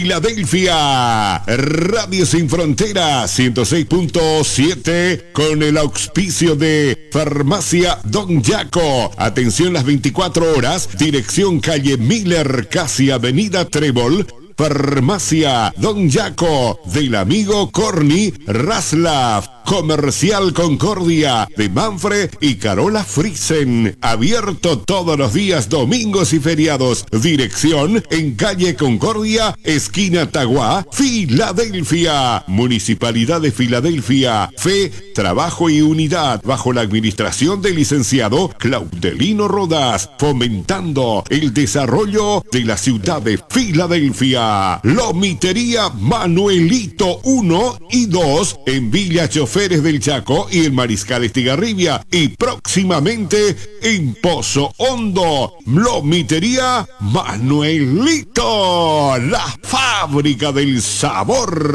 Filadelfia, Radio Sin Fronteras 106.7 con el auspicio de Farmacia Don Yaco. Atención las 24 horas, dirección calle Miller, casi avenida Trébol. Farmacia Don Yaco, del amigo Corny Raslav. Comercial Concordia, de Manfred y Carola Friesen. Abierto todos los días, domingos y feriados. Dirección en calle Concordia, esquina Taguá, Filadelfia. Municipalidad de Filadelfia. Fe, trabajo y unidad bajo la administración del licenciado Claudelino Rodas, fomentando el desarrollo de la ciudad de Filadelfia. Lomitería Manuelito 1 y 2 en Villa Choferes del Chaco y el Mariscal Estigarribia, y próximamente en Pozo Hondo. Lomitería Manuelito, la fábrica del sabor.